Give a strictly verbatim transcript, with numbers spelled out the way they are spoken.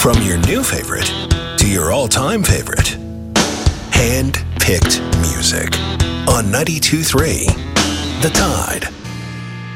From your new favorite to your all-time favorite. Hand-picked music on ninety-two point three The Tide.